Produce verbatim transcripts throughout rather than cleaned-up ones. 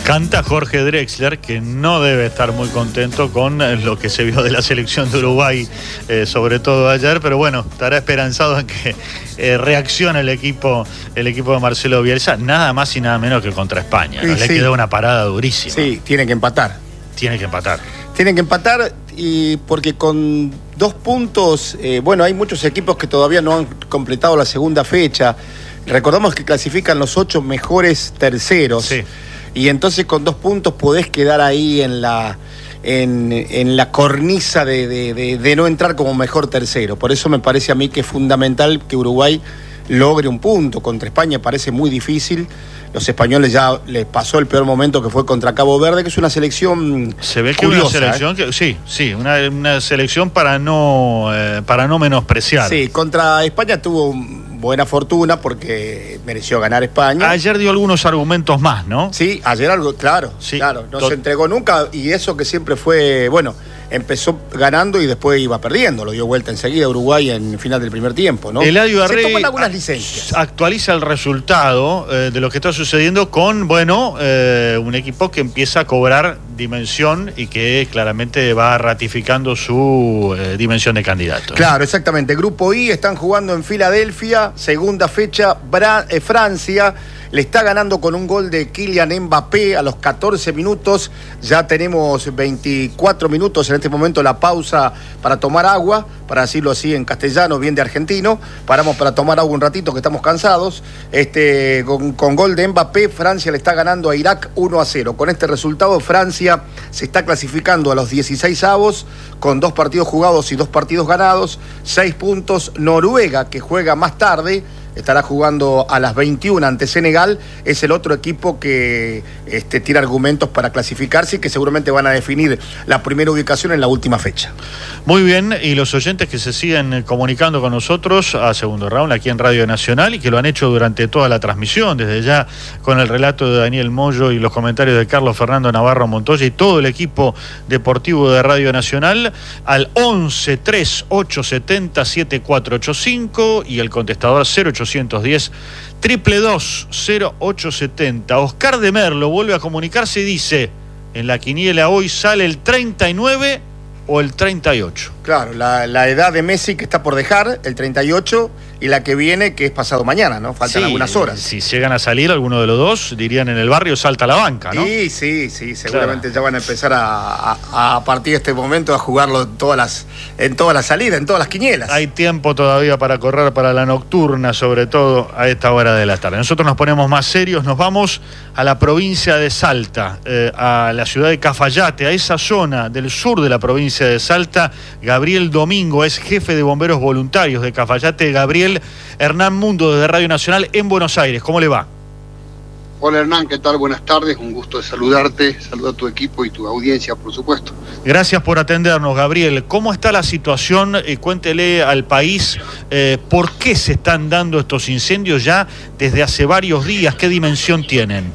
Canta Jorge Drexler, que no debe estar muy contento con lo que se vio de la selección de Uruguay, eh, sobre todo ayer, pero bueno, estará esperanzado en que eh, reaccione el equipo, el equipo de Marcelo Bielsa, nada más y nada menos que contra España, ¿no? Sí, Le sí. quedó una parada durísima. Sí, tiene que empatar. Tiene que empatar. Tienen que empatar y porque con dos puntos, eh, bueno, hay muchos equipos que todavía no han completado la segunda fecha. Recordamos que clasifican los ocho mejores terceros. Sí. Y entonces con dos puntos podés quedar ahí en la, en, en la cornisa de, de, de, de no entrar como mejor tercero. Por eso me parece a mí que es fundamental que Uruguay logre un punto. Contra España parece muy difícil. Los españoles ya les pasó el peor momento, que fue contra Cabo Verde, que es una selección Se ve que curiosa, una selección ¿eh? que sí, sí, una, una selección para no eh, para no menospreciar. Sí, contra España tuvo buena fortuna porque mereció ganar España. Ayer dio algunos argumentos más, ¿no? Sí, ayer algo, claro, sí, claro, no tot... se entregó nunca, y eso que siempre fue, bueno, empezó ganando y después iba perdiendo, lo dio vuelta enseguida Uruguay en final del primer tiempo, ¿no? Eladio Arrey se toman algunas licencias. Actualiza el resultado eh, de lo que está sucediendo con, bueno, eh, un equipo que empieza a cobrar dimensión y que claramente va ratificando su eh, dimensión de candidato. Claro, exactamente. Grupo I, están jugando en Filadelfia, segunda fecha, Bra eh, Francia. Le está ganando con un gol de Kylian Mbappé a los catorce minutos. Ya tenemos veinticuatro minutos en este momento, la pausa para tomar agua, para decirlo así en castellano, bien de argentino. Paramos para tomar agua un ratito, que estamos cansados. Este, con, con gol de Mbappé, Francia le está ganando a Irak uno a cero. Con este resultado, Francia se está clasificando a los dieciséis avos, con dos partidos jugados y dos partidos ganados, seis puntos. Noruega, que juega más tarde, estará jugando a las veintiuna ante Senegal, es el otro equipo que este, tiene argumentos para clasificarse y que seguramente van a definir la primera ubicación en la última fecha. Muy bien, y los oyentes que se siguen comunicando con nosotros a Segundo Round aquí en Radio Nacional y que lo han hecho durante toda la transmisión, desde ya con el relato de Daniel Moyo y los comentarios de Carlos Fernando Navarro Montoya y todo el equipo deportivo de Radio Nacional, al once tres ocho setenta siete cuatro ocho cinco y el contestador cero ocho diez triple dos cero ocho setenta. Oscar de Merlo vuelve a comunicarse y dice: en la quiniela hoy sale el treinta y nueve o el treinta y ocho. Claro, la, la edad de Messi que está por dejar, el treinta y ocho, y la que viene, que es pasado mañana, ¿no? Faltan sí, algunas horas. Si llegan a salir alguno de los dos, dirían en el barrio salta a la banca, ¿no? Sí, sí, sí, seguramente claro. Ya van a empezar a, a, a partir de este momento a jugarlo en todas las, en todas las salidas, en todas las quinielas. Hay tiempo todavía para correr para la nocturna, sobre todo a esta hora de la tarde. Nosotros nos ponemos más serios, nos vamos a la provincia de Salta, eh, a la ciudad de Cafayate, a esa zona del sur de la provincia de Salta. Gabriel Domingo es jefe de bomberos voluntarios de Cafayate. Gabriel, Hernán Mundo desde Radio Nacional en Buenos Aires, ¿cómo le va? Hola Hernán, ¿qué tal? Buenas tardes, un gusto de saludarte, saluda a tu equipo y tu audiencia, por supuesto. Gracias por atendernos, Gabriel. ¿Cómo está la situación? Y cuéntele al país eh, por qué se están dando estos incendios ya desde hace varios días, ¿qué dimensión tienen?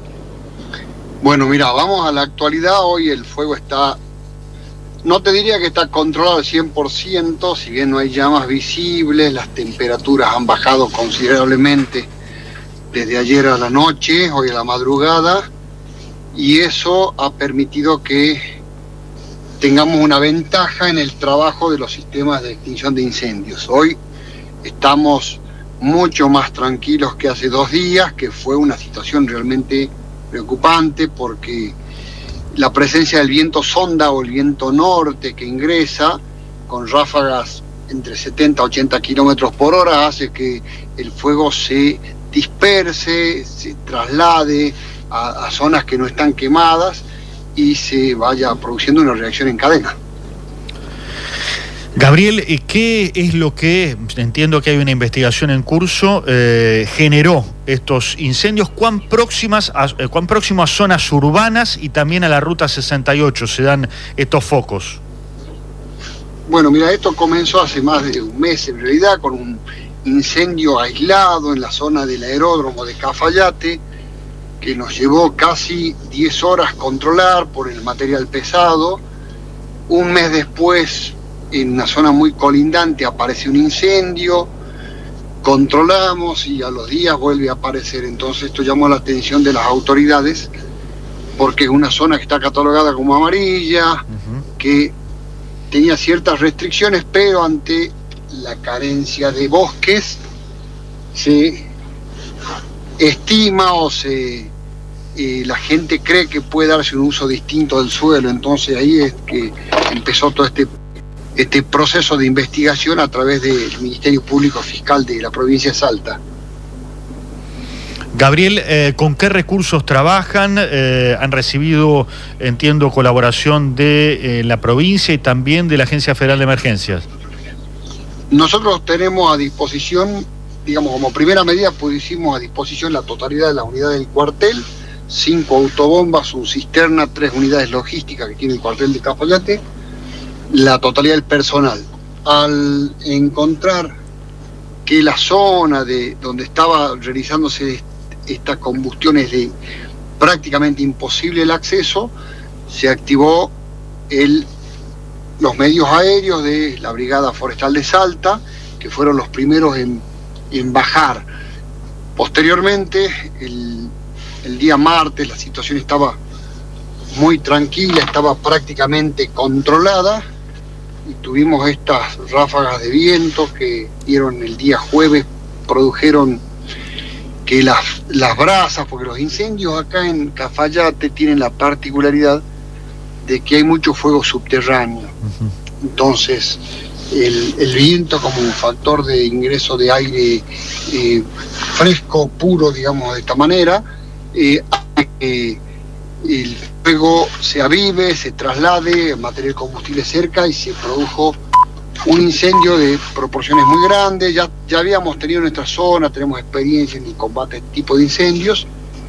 Bueno, mira, vamos a la actualidad. Hoy el fuego está, no te diría que está controlado al cien por ciento, si bien no hay llamas visibles, las temperaturas han bajado considerablemente desde ayer a la noche, hoy a la madrugada, y eso ha permitido que tengamos una ventaja en el trabajo de los sistemas de extinción de incendios. Hoy estamos mucho más tranquilos que hace dos días, que fue una situación realmente preocupante porque la presencia del viento sonda o el viento norte que ingresa con ráfagas entre setenta a ochenta kilómetros por hora hace que el fuego se disperse, se traslade a, a zonas que no están quemadas y se vaya produciendo una reacción en cadena. Gabriel, ¿qué es lo que, entiendo que hay una investigación en curso, eh, generó estos incendios? ¿Cuán próximas a, eh, cuán próximo a zonas urbanas y también a la Ruta sesenta y ocho se dan estos focos? Bueno, mira, esto comenzó hace más de un mes en realidad, con un incendio aislado en la zona del aeródromo de Cafayate, que nos llevó casi diez horas controlar por el material pesado. Un mes después, en una zona muy colindante, aparece un incendio, controlamos y a los días vuelve a aparecer. Entonces esto llamó la atención de las autoridades porque es una zona que está catalogada como amarilla, uh-huh. que tenía ciertas restricciones, pero ante la carencia de bosques se estima o se eh, la gente cree que puede darse un uso distinto del suelo. Entonces ahí es que empezó todo este, este proceso de investigación a través del Ministerio Público Fiscal de la provincia de Salta. Gabriel, eh, ¿con qué recursos trabajan? Eh, han recibido, entiendo, colaboración de eh, la provincia y también de la Agencia Federal de Emergencias. Nosotros tenemos a disposición, digamos, como primera medida, pusimos a disposición la totalidad de las unidades del cuartel, cinco autobombas, un cisterna, tres unidades logísticas que tiene el cuartel de Cafayate, la totalidad del personal. Al encontrar que la zona de donde estaba realizándose estas combustiones de prácticamente imposible el acceso, se activó el, los medios aéreos de la Brigada Forestal de Salta, que fueron los primeros en, en bajar. Posteriormente, el, el día martes, la situación estaba muy tranquila, estaba prácticamente controlada, y tuvimos estas ráfagas de viento que dieron el día jueves, produjeron que las, las brasas, porque los incendios acá en Cafayate tienen la particularidad de que hay mucho fuego subterráneo. Uh-huh. Entonces, el, el viento como un factor de ingreso de aire eh, fresco, puro, digamos de esta manera, eh, hace que el fuego se avive, se traslade, material combustible cerca, y se produjo un incendio de proporciones muy grandes. Ya, ya habíamos tenido en nuestra zona, tenemos experiencia en el combate de este tipo de incendios,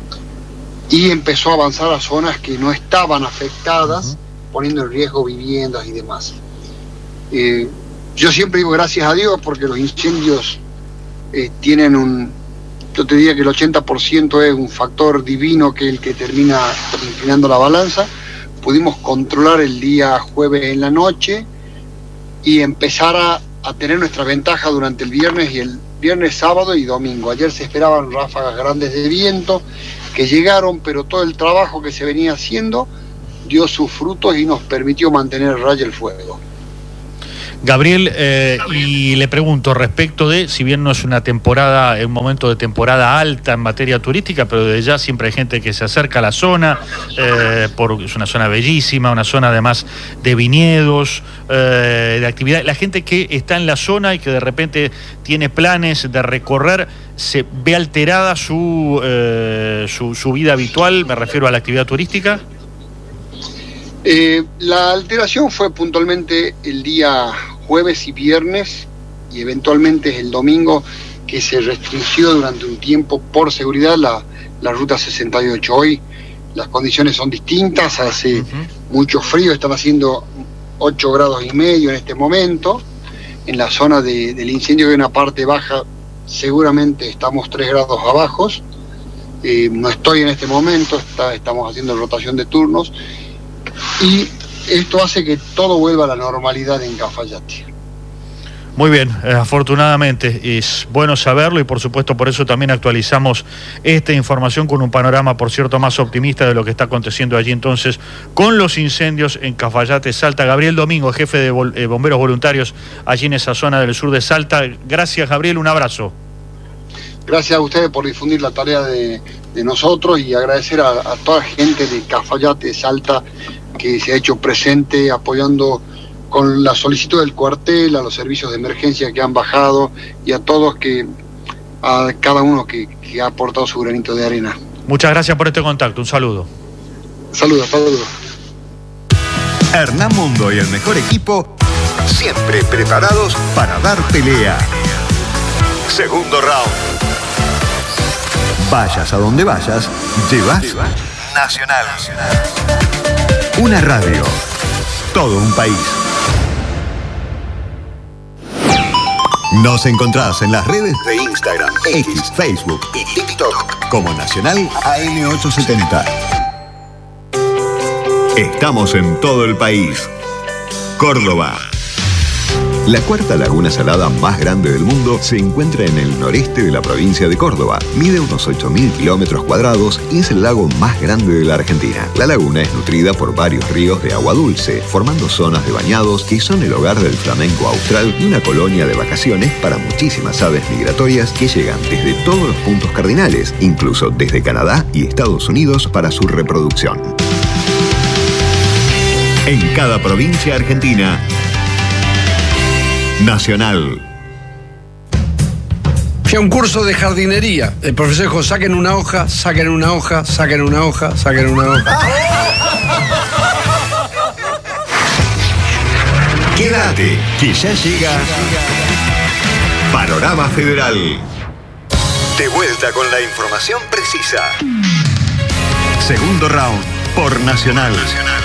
y empezó a avanzar a zonas que no estaban afectadas, uh-huh. poniendo en riesgo viviendas y demás. Eh, yo siempre digo gracias a Dios, porque los incendios eh, tienen un, yo te diría que el ochenta por ciento es un factor divino, que es el que termina inclinando la balanza. Pudimos controlar el día jueves en la noche y empezar a, a tener nuestra ventaja durante el viernes y el viernes, sábado y domingo. Ayer se esperaban ráfagas grandes de viento que llegaron, pero todo el trabajo que se venía haciendo dio sus frutos y nos permitió mantener a raya el fuego. Gabriel, eh, y le pregunto respecto de, si bien no es una temporada, es un momento de temporada alta en materia turística, pero desde ya siempre hay gente que se acerca a la zona, eh, por, es una zona bellísima, una zona además de viñedos, eh, de actividad. La gente que está en la zona y que de repente tiene planes de recorrer, ¿se ve alterada su, eh, su, su vida habitual? Me refiero a la actividad turística. Eh, la alteración fue puntualmente el día jueves y viernes, y eventualmente es el domingo, que se restringió durante un tiempo por seguridad la, la ruta sesenta y ocho. Hoy las condiciones son distintas, hace uh-huh. mucho frío, están haciendo ocho grados y medio en este momento. En la zona de, del incendio, que hay una parte baja, seguramente estamos tres grados abajo. Eh, no estoy en este momento, está, estamos haciendo rotación de turnos, y esto hace que todo vuelva a la normalidad en Cafayate. Muy bien, eh, afortunadamente es bueno saberlo, y por supuesto por eso también actualizamos esta información con un panorama, por cierto, más optimista de lo que está aconteciendo allí entonces con los incendios en Cafayate, Salta. Gabriel Domingo, jefe de vol- eh, bomberos voluntarios allí en esa zona del sur de Salta. Gracias, Gabriel, un abrazo. Gracias a ustedes por difundir la tarea de, de nosotros, y agradecer a, a toda la gente de Cafayate, Salta, que se ha hecho presente apoyando con la solicitud del cuartel, a los servicios de emergencia que han bajado, y a todos, que a cada uno que, que ha aportado su granito de arena. Muchas gracias por este contacto, un saludo. Saludos, saludos. Hernán Mundo y el mejor equipo, siempre preparados para dar pelea. Segundo round. Vayas a donde vayas, llevas Nacional. Una radio, todo un país. Nos encontrás en las redes de Instagram, X, Facebook y TikTok como Nacional A M ochocientos setenta. Estamos en todo el país. Córdoba, La cuarta laguna salada más grande del mundo se encuentra en el noreste de la provincia de Córdoba. Mide unos ocho mil kilómetros cuadrados y es el lago más grande de la Argentina. La laguna es nutrida por varios ríos de agua dulce, formando zonas de bañados que son el hogar del flamenco austral y una colonia de vacaciones para muchísimas aves migratorias que llegan desde todos los puntos cardinales, incluso desde Canadá y Estados Unidos para su reproducción. En cada provincia argentina, Nacional. Fui a un curso de jardinería. El profesor dijo, saquen una hoja, saquen una hoja, saquen una hoja, saquen una hoja. Quédate, que ya llega Panorama Federal. De vuelta con la información precisa. Segundo round por Nacional. Nacional.